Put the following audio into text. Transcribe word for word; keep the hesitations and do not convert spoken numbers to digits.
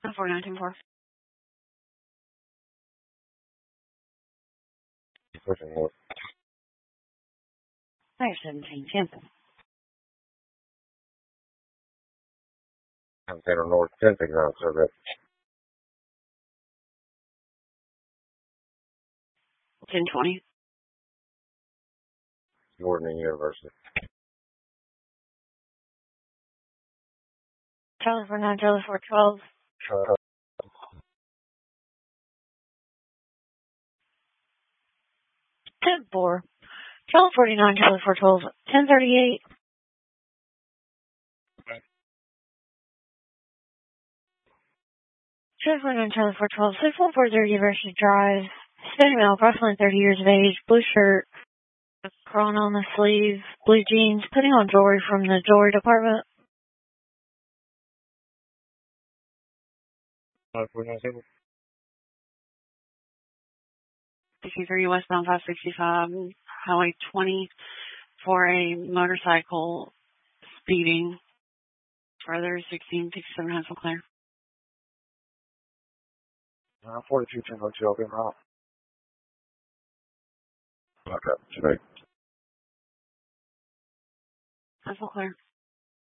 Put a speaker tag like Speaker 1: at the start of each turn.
Speaker 1: four nine ten four.
Speaker 2: Pushing north.
Speaker 1: Fire seventeen, cancel.
Speaker 2: Container north, ten six nine, service.
Speaker 1: ten twenty.
Speaker 2: Jordan University.
Speaker 1: Charlie four nine, Charlie four twelve.
Speaker 2: Uh,
Speaker 1: ten four. Charlie forty-nine, Charlie four twelve. ten thirty-eight. Charlie forty-nine, Charlie four twelve. six one four zero University Drive. Hispanic male, approximately thirty years of age. Blue shirt. Crown on the sleeve. Blue jeans. Putting on jewelry from the jewelry department. sixty-three westbound five sixty-five. Highway twenty for a motorcycle speeding. Further sixteen sixty-seven Hansel Claire.
Speaker 2: Uh, forty-two ten hotel, been wrong. Okay, today.
Speaker 1: Hansel Claire.